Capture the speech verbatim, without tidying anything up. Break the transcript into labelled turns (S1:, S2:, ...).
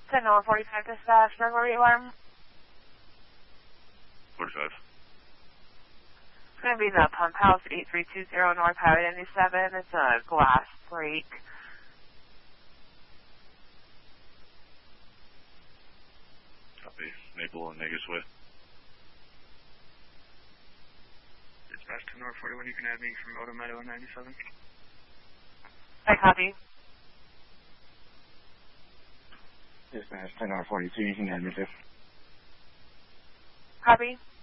S1: ten North forty-five dispatch, burglary alarm.
S2: forty-five.
S1: It's going to be the Pump House, eight three two zero North Highway ninety-seven. It's a glass break.
S2: Copy. Maple and Negus Way.
S3: Dispatch to North forty-one, you can add me from Odo Meadow ninety-seven.
S1: I copy.
S4: Dispatch ten R forty-two, you can add me too.
S1: Copy.